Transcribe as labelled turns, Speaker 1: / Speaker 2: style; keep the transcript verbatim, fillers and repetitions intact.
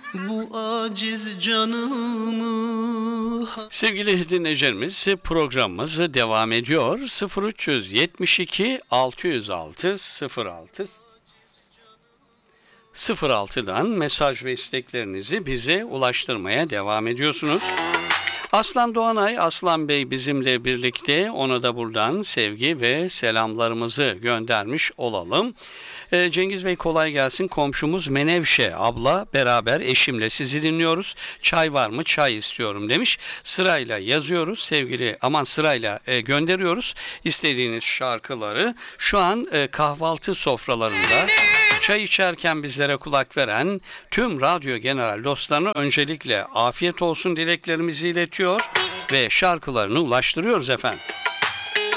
Speaker 1: bu aciz canımı.
Speaker 2: Sevgili dinleyicilerimiz, programımız devam ediyor. sıfır üç yetmiş iki altı yüz altı sıfır altı sıfır altıdan mesaj ve isteklerinizi bize ulaştırmaya devam ediyorsunuz. Aslan Doğanay, Aslan Bey bizimle birlikte, ona da buradan sevgi ve selamlarımızı göndermiş olalım. Ee, Cengiz Bey kolay gelsin. Komşumuz Menevşe abla, beraber eşimle sizi dinliyoruz. Çay var mı? Çay istiyorum demiş. Sırayla yazıyoruz sevgili, aman sırayla e, gönderiyoruz istediğiniz şarkıları. Şu an e, kahvaltı sofralarında çay içerken bizlere kulak veren tüm radyo general dostlarına öncelikle afiyet olsun dileklerimizi iletiyor ve şarkılarını ulaştırıyoruz efendim.